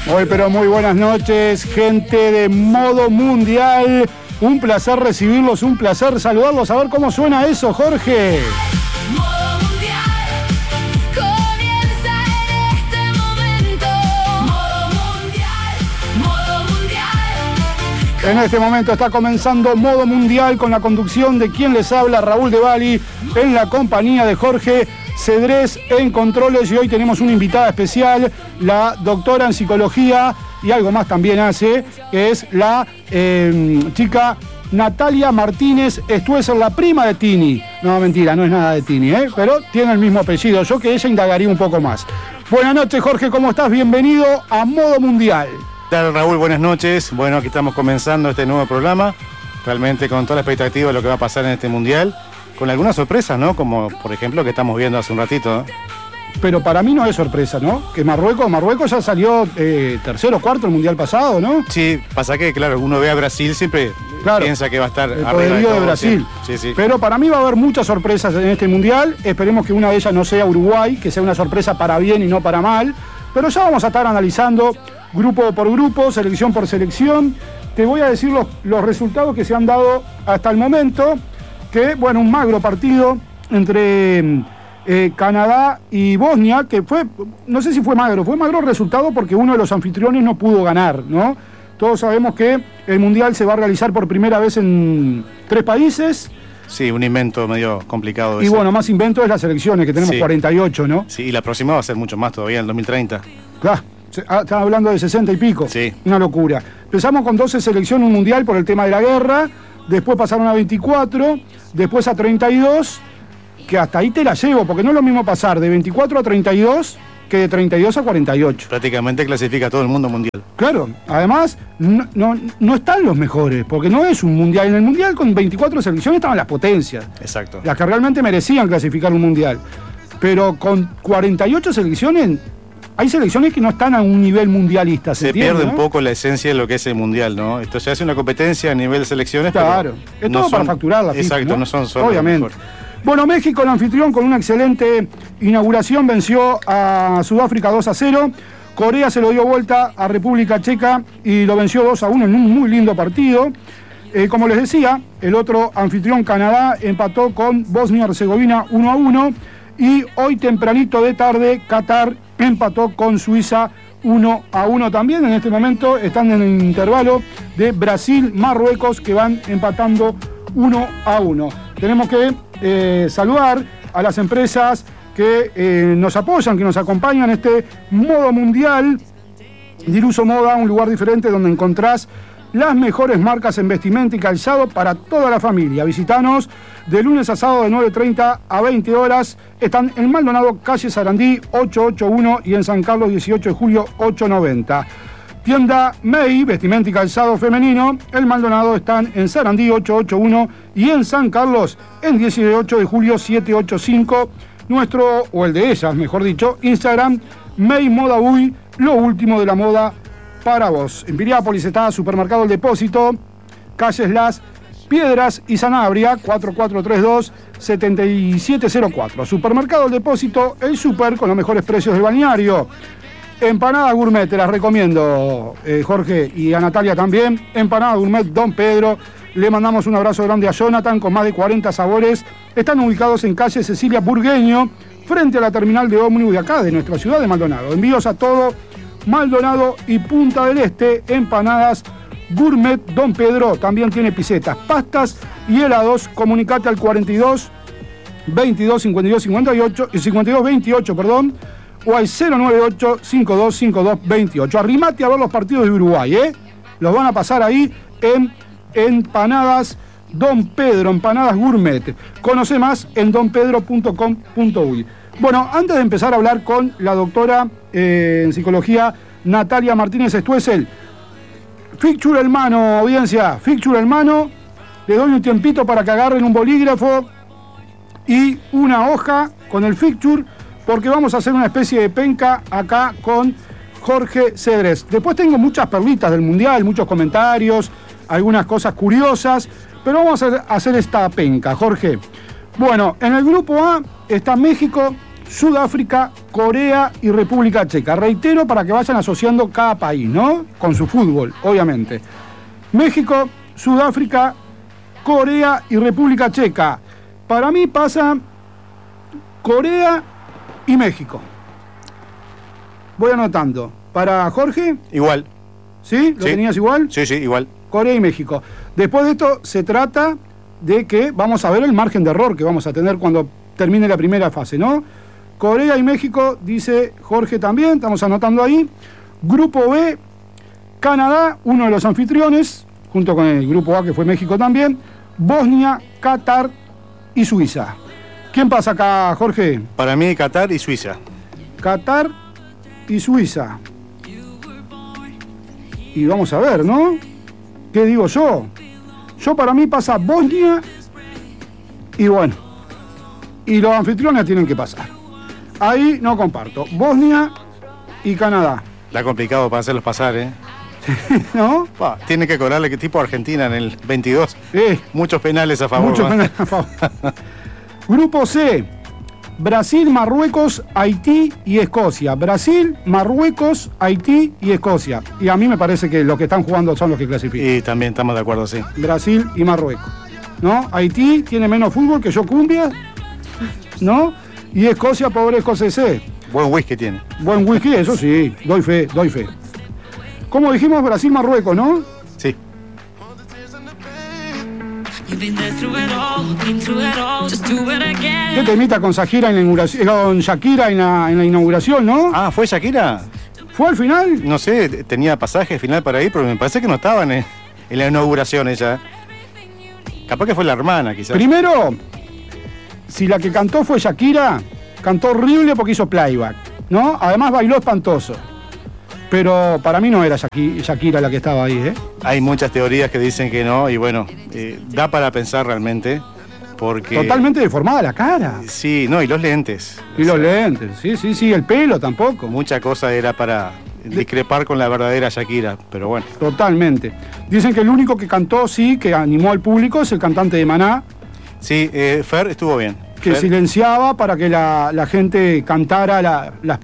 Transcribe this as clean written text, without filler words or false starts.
Muy, pero muy buenas noches, gente de Modo Mundial. Un placer recibirlos, un placer saludarlos. A ver cómo suena eso, Jorge. Modo Mundial comienza en este momento. Modo Mundial. En este momento está comenzando Modo Mundial con la conducción de quien les habla, Raúl de Bali, en la compañía de Jorge Cedrés en controles, y hoy tenemos una invitada especial, la doctora en psicología y algo más también hace, que es la chica Natalia Martínez Stuesel, la prima de Tini. No, mentira, no es nada de Tini, pero tiene el mismo apellido. Yo que ella indagaría un poco más. Buenas noches, Jorge, ¿cómo estás? Bienvenido a Modo Mundial. ¿Qué tal, Raúl? Buenas noches. Bueno, aquí estamos comenzando este nuevo programa, realmente con toda la expectativa de lo que va a pasar en este Mundial, con algunas sorpresas, ¿no? Como, por ejemplo, que estamos viendo hace un ratito, ¿no? Pero para mí no es sorpresa, ¿no? Que Marruecos ya salió tercero o cuarto el Mundial pasado, ¿no? Sí, pasa que, claro, uno ve a Brasil, siempre piensa que va a estar el arriba poderío de todo, Brasil. Sí. Pero para mí va a haber muchas sorpresas en este Mundial. Esperemos que una de ellas no sea Uruguay, que sea una sorpresa para bien y no para mal. Pero ya vamos a estar analizando grupo por grupo, selección por selección. Te voy a decir los resultados que se han dado hasta el momento. Que, bueno, un magro partido entre Canadá y Bosnia, que fue, no sé si fue magro el resultado porque uno de los anfitriones no pudo ganar, ¿no? Todos sabemos que el Mundial se va a realizar por primera vez en 3 países. Sí, un invento medio complicado. Y bueno, más invento es las selecciones, que tenemos 48, ¿no? Sí, y la próxima va a ser mucho más todavía, en el 2030. Claro, están hablando de 60 y pico. Sí. Una locura. Empezamos con 12 selecciones mundial por el tema de la guerra, después pasaron a 24, después a 32, que hasta ahí te la llevo, porque no es lo mismo pasar de 24 a 32 que de 32 a 48. Prácticamente clasifica a todo el mundo mundial. Claro, además no están los mejores, porque no es un mundial. En el mundial con 24 selecciones estaban las potencias. Exacto. Las que realmente merecían clasificar un mundial. Pero con 48 selecciones, hay selecciones que no están a un nivel mundialista. Se pierde un poco la esencia de lo que es el mundial, ¿no? Esto se hace una competencia a nivel de selecciones. Claro, pero es todo para facturar la FIFA, exacto, no son solo. Obviamente. Bueno, México, el anfitrión, con una excelente inauguración, venció a Sudáfrica 2-0. Corea se lo dio vuelta a República Checa y lo venció 2-1 en un muy lindo partido. Como les decía, el otro anfitrión, Canadá, empató con Bosnia-Herzegovina 1-1. Y hoy tempranito de tarde, Qatar empató con Suiza 1-1 también. En este momento están en el intervalo de Brasil-Marruecos, que van empatando 1-1. Tenemos que saludar a las empresas que nos apoyan, que nos acompañan en este Modo Mundial. Diruso Moda, un lugar diferente donde encontrás las mejores marcas en vestimenta y calzado para toda la familia. Visitanos de lunes a sábado de 9:30 a 20 horas. Están en Maldonado, calle Sarandí 881 y en San Carlos 18 de julio 890. Tienda May, vestimenta y calzado femenino. El Maldonado están en Sarandí 881 y en San Carlos en 18 de julio 785. Nuestro, o el de ellas, mejor dicho, Instagram, May Moda Uy, lo último de la moda para vos. En Piriápolis está Supermercado El Depósito, calles Las Piedras y Sanabria, 4432-7704. Supermercado El Depósito, el super con los mejores precios del balneario. Empanada Gourmet, te las recomiendo, Jorge, y a Natalia también. Empanada Gourmet Don Pedro. Le mandamos un abrazo grande a Jonathan, con más de 40 sabores. Están ubicados en calle Cecilia Burgueño, frente a la terminal de ómnibus de acá, de nuestra ciudad de Maldonado. Envíos a todo Maldonado y Punta del Este. Empanadas Gourmet Don Pedro. También tiene pisetas, pastas y helados. Comunicate al 42 22 52 58 52 28, perdón, o al 098 52 52 28. Arrimate a ver los partidos de Uruguay, los van a pasar ahí en Empanadas Don Pedro, Empanadas Gourmet. Conoce más en donpedro.com.uy. Bueno, antes de empezar a hablar con la doctora en psicología Natalia Martínez Stuesel, fixture en mano, audiencia, fixture en mano. Les doy un tiempito para que agarren un bolígrafo y una hoja con el fixture, porque vamos a hacer una especie de penca acá con Jorge Cedrés. Después tengo muchas perlitas del Mundial, muchos comentarios, algunas cosas curiosas, pero vamos a hacer esta penca, Jorge. Bueno, en el grupo A está México, Sudáfrica, Corea y República Checa. Reitero para que vayan asociando cada país, ¿no? Con su fútbol, obviamente. México, Sudáfrica, Corea y República Checa. Para mí pasa Corea y México. Voy anotando. Para Jorge, Igual. ¿sí? ¿Lo Sí. tenías igual? Sí, igual. Corea y México. Después de esto se trata de que vamos a ver el margen de error que vamos a tener cuando termine la primera fase, ¿no? Corea y México, dice Jorge también, estamos anotando ahí. Grupo B, Canadá, uno de los anfitriones, junto con el grupo A que fue México también. Bosnia, Qatar y Suiza. ¿Quién pasa acá, Jorge? Para mí, Qatar y Suiza. Qatar y Suiza. Y vamos a ver, ¿no? ¿Qué digo yo? Yo para mí pasa Bosnia y bueno. Y los anfitriones tienen que pasar. Ahí no comparto. Bosnia y Canadá. La complicado para hacerlos pasar, ¿eh? ¿No? Tiene que cobrarle que tipo Argentina en el 22. Sí. Muchos penales a favor. Mucho ¿no? penal a favor. Grupo C. Brasil, Marruecos, Haití y Escocia. Brasil, Marruecos, Haití y Escocia. Y a mí me parece que los que están jugando son los que clasifican. Y también estamos de acuerdo, sí. Brasil y Marruecos. ¿No? Haití tiene menos fútbol que yo cumbia, ¿no? Y Escocia, pobre escocés. Buen whisky tiene. Buen whisky, eso sí, doy fe, doy fe. Como dijimos, Brasil, Marruecos, ¿no? Sí. You've been there through it all, been through it all, just do it again. ¿Qué temita con Shakira en la inauguración, con Shakira en la inauguración, ¿no? Ah, ¿fue Shakira? ¿Fue al final? No sé, tenía pasaje final para ir, pero me parece que no estaban en la inauguración ella. Capaz que fue la hermana, quizás. Primero, si la que cantó fue Shakira, cantó horrible porque hizo playback, ¿no? Además bailó espantoso. Pero para mí no era Shakira la que estaba ahí, ¿eh? Hay muchas teorías que dicen que no, y bueno, da para pensar realmente, porque... Totalmente deformada la cara. Sí, no, y los lentes. Y los lentes, sí, el pelo tampoco. Mucha cosa era para discrepar con la verdadera Shakira, pero bueno. Totalmente. Dicen que el único que cantó, sí, que animó al público es el cantante de Maná, Sí, Fer estuvo bien. que Fer- silenciaba para que la gente cantara las